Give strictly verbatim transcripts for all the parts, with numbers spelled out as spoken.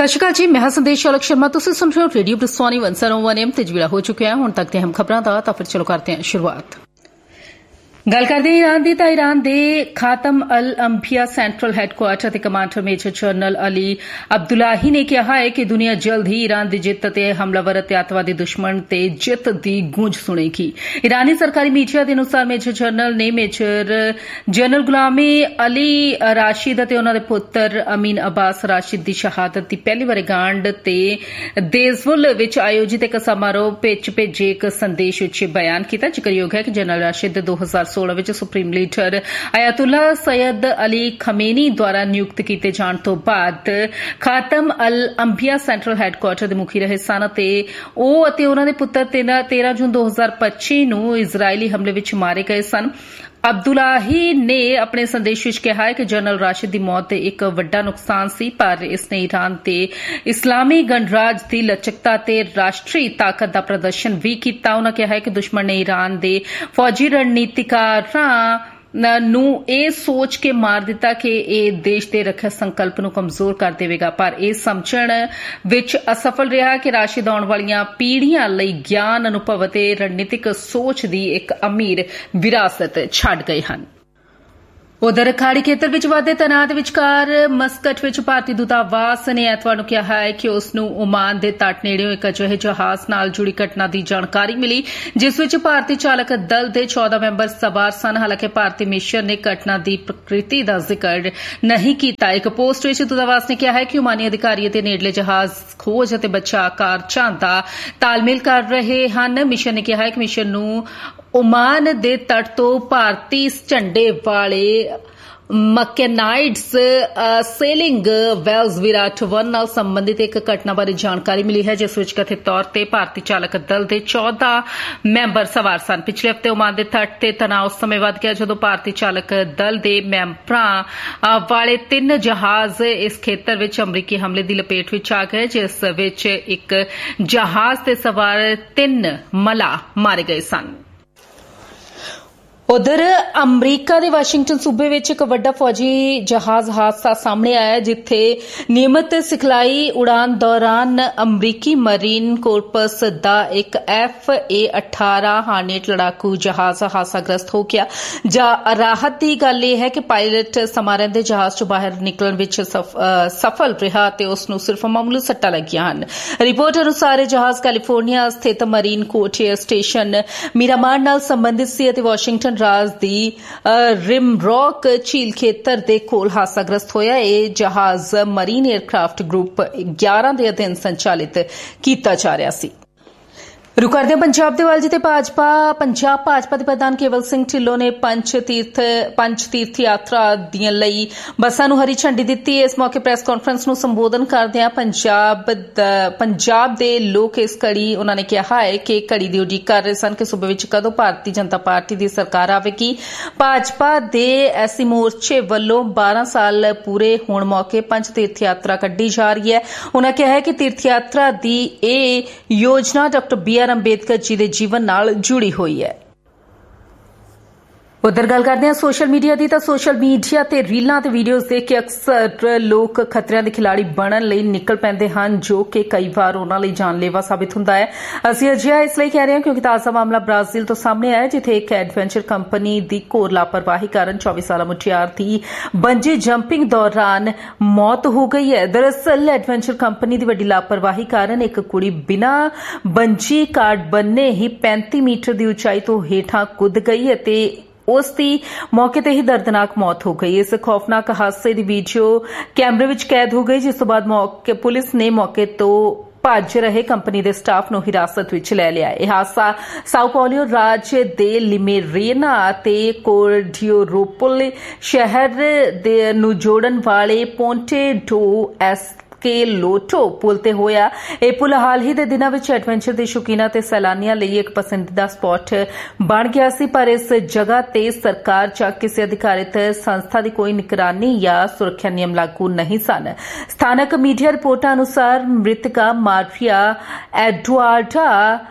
सत श्री अकाल जी, मैं संदेश चालक शर्मा। तुसीं सुन रहे हो रेडियो ब्रिस्वानी वन सौ वन एम ते जवीड़ा हो चुके हैं। हुण तक दे हम खबरां दा तां फिर चलो करते हैं शुरुआत। गल करदे ईरान दी तां ईरान दे खातम अल अंबिया सेंट्रल हैडक्वार्टर ते commander major general Ali Abdullahi ने कहा है कि दुनिया जल्द ही ईरान दी जित ते हमलावर ते अतवादी दुश्मन ते जित दी गूंज सुनेगी। ईरानी सरकारी मीडिया दे अनुसार मेजर जनरल ने मेजर जनरल गुलामी अली राशिद ते उन्हां दे पुत्तर अमीन अब्बास राशिद दी शहादत दी पहली वर्षगांठ ते देज़वुल विच आयोजित एक समारोह विच भेजे एक संदेश विच बयान कीता। जिक्रयोग है कि जनरल राशिद दो हजार सोलह विच supreme leader Ayatollah Syed Ali Khamenei द्वारा नियुक्त कीते जाण तो बाद खातम अल अंबिया सेंट्रल हैडक्वार्टर दे मुखी रहे सन ते ओह अते उन्हां दे पुत्तर तेरह जून दो हजार पच्ची नूं इजरायली हमले विच मारे गए सन। अब्दुल्लाही ने अपने संदेश विच कहा है कि जनरल राशिद दी मौत एक वड्डा नुकसान सी, पर इसने ईरान ते इस्लामी गणराज दी लचकता ते राष्ट्रीय ताकत दा प्रदर्शन भी कीता। उन्हां कहा है कि दुश्मन ने ईरान दे फौजी रणनीतिकारां ਨੂੰ ਇਹ ਸੋਚ ਕੇ ਮਾਰ ਦਿੱਤਾ ਕਿ ਇਹ ਦੇਸ਼ ਦੇ ਰੱਖਿਆ ਸੰਕਲਪ ਨੂੰ ਕਮਜ਼ੋਰ ਕਰ ਦੇਵੇਗਾ, ਪਰ ਇਹ ਸਮਝਣ ਵਿੱਚ ਅਸਫਲ ਰਿਹਾ ਕਿ ਰਾਸ਼ਿਦ ਆਉਣ ਵਾਲੀਆਂ ਪੀੜ੍ਹੀਆਂ ਲਈ ਗਿਆਨ, ਅਨੁਭਵ ਅਤੇ ਰਣਨੀਤਿਕ ਸੋਚ ਦੀ ਇੱਕ ਅਮੀਰ ਵਿਰਾਸਤ ਛੱਡ ਗਏ ਹਨ। उधर खाड़ी खेतर विच वाधे तनाव दे विचकार मस्कट विच भारती दूतावास ने एतवार नूं कहा है कि उस नूं ओमान दे तट नेड़े एक अजिहे जहाज नाल जुड़ी घटना दी जानकारी मिली जिस विच भारती चालक दल दे चौदह मैंबर सवार सन। हालांकि भारतीय मिशन ने घटना दी प्रकृति दा जिक्र नहीं कीता। एक पोस्ट विच दूतावास ने कहा है कि ओमानी अधिकारी ते नेड़ले जहाज खोज अते बचाव कार्यां दा तालमेल कर रहे हन। मिशन ने कहा है कि मिशन नूं ओमान दे तट तो भारती झंडे वाले मकैनाइड्स सेलिंग वेल्स विराट वन नाल संबंधित एक घटना बारे जानकारी मिली है जिस विच कथित तौर ते भारतीय चालक दल दे चौदह मैंबर सवार सन। पिछले हफ्ते ओमान दे तट ते तनाव उस समय वध गया जदों भारतीय चालक दल दे मैंबरां वाले तीन जहाज इस खेतर विच अमरीकी हमले दी लपेट विच आ गए जिस विच एक जहाज ते सवार तीन मलाह मारे गए सन। उधर अमरीका दे वाशिंगटन सूबे विच एक वड्डा फौजी जहाज हादसा सामने आया जिथे नियमित सिखलाई उड़ान दौरान अमरीकी मरीन कोर्पस दा एक एफ ए अठारह हार्नेट लड़ाकू जहाज हादसाग्रस्त हो गया। जा राहत दी गल यह है कि पायलट समा रहिंदे जहाज चों बाहर निकलण विच सफ, सफल रहा ते उस नूं सिर्फ मामूली सट्टां लगियां हन। रिपोर्ट अनुसार जहाज कैलीफोर्निया स्थित marine court air station Miramar नाल संबंधित सी अते वाशिंगटन राज दी रिमरॉक झील खेतर दे कोल हादसाग्रस्त होया। यह जहाज मरीन एयरक्राफ्ट ग्रुप ग्यारह दे अधीन संचालित कीता जा रहा सी। रुक करते हैं पंजाब दे वल जिथे भाजपा पंजाब भाजपा दे प्रधान केवल सिंह ढिल्लों ने पंच तीर्थ पंच तीर्थ यात्रा दियां लई बसां नूं हरी झंडी दित्ती। इस मौके प्रेस कांफ्रेंस नूं संबोधन करदिआं पंजाब पंजाब दे लोक इस घड़ी उन्होंने कहा है कि घड़ी दी उਡੀਕ कर रहे सन कि सूबे विच कदों भारतीय जनता पार्टी दी सरकार आवेगी। भाजपा दे ऐसी मोर्चे वल्लों बारह साल पूरे होण मौके पंच तीर्थ यात्रा कड्ढी जा रही है। उन्होंने कहा है कि तीर्थ यात्रा दी इह योजना doctor B are Ambedkar ji दे जीवन नाल जुड़ी हुई है। उधर गल करते हैं सोशल मीडिया की, तो सोशल मीडिया ते रीलां ते वीडियोज़ देख के अक्सर लोग खतरियां दे खिलाड़ी बनन लई निकल पैंदे हन जो कि कई बार उन्हां लई जानलेवा साबित हुंदा है। असीं अजिहा इसलिए कह रहे हैं क्योंकि ताज़ा मामला ब्राजील तो सामने आया जिथे एक एडवेंचर कंपनी दी घोर लापरवाही कारण चौबीस साला मुटियार दी बंजी जंपिंग दौरान मौत हो गई है। दरअसल एडवेंचर कंपनी दी वड्डी लापरवाही कारण एक कुड़ी बिना बंजी कार्ड बन्ने ही पैंती मीटर दी उचाई तो हेठां कुद गई है ते उस दी मौके ते ही दर्दनाक मौत हो गई। इस खौफनाक हादसे दी वीडियो कैमरे विच कैद हो गई जिस तो बाद मौके पुलिस ने मौके तो भज रहे कंपनी दे स्टाफ नूं हिरासत विच लै लिया। यह हादसा साओ पाउलो राज दे लिमेरेना ते कोर्डियोरोपोल शहर दे नूं जोड़न वाले पोंटे डो एस के लोटो पुल ते होया। यह पुल हाल ही दे दिनां विच एडवेंचर दे शौकीनां ते सैलानियां लई एक पसंदीदा स्पॉट बन गया सी, पर इस जगह ते सरकार जां किसी अधिकारित संस्था दी कोई निगरानी या सुरक्षा नियम लागू नहीं सन। स्थानक मीडिया रिपोर्टां अनुसार मृतका मारिया एडुआर्डा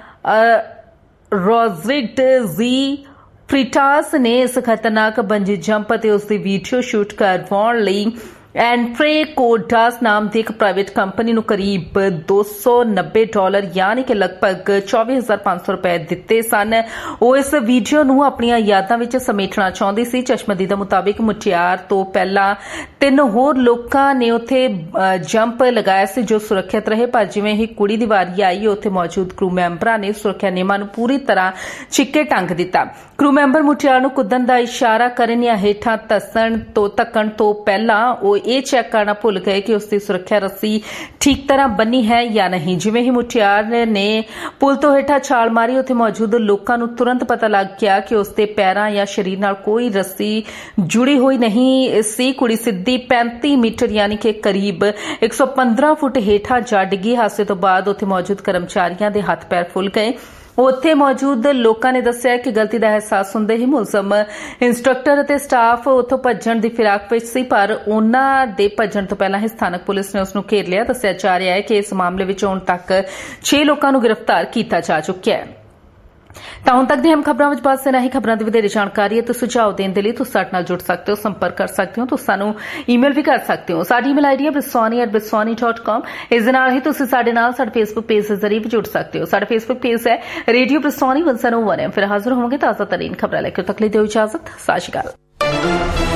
रोड्रिग्ज़ जी फ्रीटास ने इस खतरनाक बंजी जंप ते उसदी वीडियो शूट करवाउण लई एंट्रे कोडास नाम की एक प्राइवेट कंपनी ਨੂੰ करीब दो सौ नब्बे डॉलर यानी कि लगभग चौबीस हज़ार पाँच सौ रुपए ਦਿੱਤੇ ਸਨ। ਉਹ ਇਸ ਵੀਡੀਓ ਨੂੰ ਆਪਣੀਆਂ ਯਾਦਾਂ ਵਿੱਚ ਸਮੇਟਣਾ ਚਾਹੁੰਦੀ ਸੀ। ਚਸ਼ਮਦੀਦ ਮੁਤਾਬਿਕ ਮੁਟਿਆਰ ਤੋਂ ਪਹਿਲਾਂ ਤਿੰਨ ਹੋਰ ਲੋਕਾਂ ਨੇ ਉੱਥੇ ਜੰਪ ਲਗਾਇਆ ਸੀ ਜੋ ਸੁਰੱਖਿਅਤ ਰਹੇ, ਪਰ ਜਿਵੇਂ ਹੀ ਕੁੜੀ ਦੀ ਵਾਰੀ ਆਈ ਉੱਥੇ ਮੌਜੂਦ ਕਰੂ ਮੈਂਬਰਾਂ ਨੇ ਸੁਰੱਖਿਆ ਨਿਯਮਾਂ ਨੂੰ ਪੂਰੀ ਤਰ੍ਹਾਂ ਛਿੱਕੇ ਟੰਗ ਦਿੱਤਾ। ਕਰੂ ਮੈਂਬਰ ਮੁਟਿਆਰ ਨੂੰ ਕੁੱਦਣ ਦਾ ਇਸ਼ਾਰਾ ਕਰਨ ਜਾਂ ਹੇਠਾਂ ਧੱਸਣ ਤੋਂ ਧੱਕਣ ਤੋਂ ਪਹਿਲਾਂ ਉਹ ਇਹ ਚੈੱਕ ਕਰਨਾ ਭੁੱਲ ਗਏ ਕਿ ਉਸ ਦੀ ਸੁਰੱਖਿਆ ਰੱਸੀ ਠੀਕ ਤਰ੍ਹਾਂ ਬੰਨੀ ਹੈ ਜਾਂ ਨਹੀਂ। ਜਿਵੇਂ ਹੀ ਮੁਟਿਆਰ ਨੇ ਪੁਲ ਤੋਂ ਹੇਠਾਂ ਛਾਲ ਮਾਰੀ ਉੱਥੇ ਮੌਜੂਦ ਲੋਕਾਂ ਨੂੰ ਤੁਰੰਤ ਪਤਾ ਲੱਗ ਗਿਆ ਕਿ ਉਸ ਦੇ ਪੈਰਾਂ ਜਾਂ ਸਰੀਰ ਨਾਲ ਕੋਈ ਰੱਸੀ ਜੁੜੀ ਹੋਈ ਨਹੀਂ ਸੀ। ਕੁੜੀ ਸਿੱਧੀ पैंती मीटर यानी कि करीब एक सौ पंद्रह फुट हेठा जा डिगी। हादसे तो बाद उत्थे मौजूद कर्मचारियों के हथ पैर फुल गए। उत्थे मौजूद लोगों ने दस्सिया कि गलती का एहसास हुंदे ही मुलजम इंस्ट्रक्टर ते स्टाफ उत्थों भज्जण की फिराक विच सी, पर उन्हां दे भज्जण तो पहला ही स्थानक पुलिस ने उसनूं घेर लिया। दस्सिया जा रहा है कि इस मामले विच हुण तक छे लोगों नूं गिरफ्तार किया जा चुका है। ਤਾਂ ਹੁਣ ਤੱਕ ਦੀਆਂ ਖਬਰਾਂ ਵਿੱਚ ਬਸ ਇਨਾ ਹੀ। ਖਬਰਾਂ ਦੀ ਵਧੇਰੇ ਜਾਣਕਾਰੀ ਅਤੇ ਸੁਝਾਅ ਦੇਣ ਦੇ ਲਈ ਤੁਸੀਂ ਸਾਡੇ ਨਾਲ ਜੁੜ ਸਕਦੇ ਹੋ, ਸੰਪਰਕ ਕਰ ਸਕਦੇ ਹੋ। ਤੁਸੀਂ ਸਾਨੂੰ ਈਮੇਲ ਵੀ ਕਰ ਸਕਦੇ ਹੋ। ਸਾਡੀ ਈਮੇਲ ਆਈਡੀ ਹੈ ਬਿਸਵਾਨੀ ਐਟ ਬਿਸਵਾਨੀ ਡਾਟ ਕਾਮ। ਇਸ ਦੇ ਨਾਲ ਹੀ ਤੁਸੀਂ ਸਾਡੇ ਨਾਲ ਸਾਡੇ ਫੇਸਬੁੱਕ ਪੇਜ ਦੇ ਜ਼ਰੀਏ ਵੀ ਜੁੜ ਸਕਦੇ ਹੋ। ਸਾਡਾ ਫੇਸਬੁੱਕ ਪੇਜ ਹੈ ਰੇਡੀਓ ਬਿਸਵਾਨੀ ਇੱਕ ਸੌ ਇੱਕ ਐਮ। ਫਿਰ ਹਾਜ਼ਰ ਹੋਵਾਂਗੇ ਤਾਜ਼ਾ ਤਰੀਨ ਖਬਰਾਂ ਲੈ ਕੇ। ਤੱਕ ਲਈ ਦਿਓ ਇਜਾਜ਼ਤ। ਸਤਿ ਸ਼੍ਰੀ ਅਕਾਲ।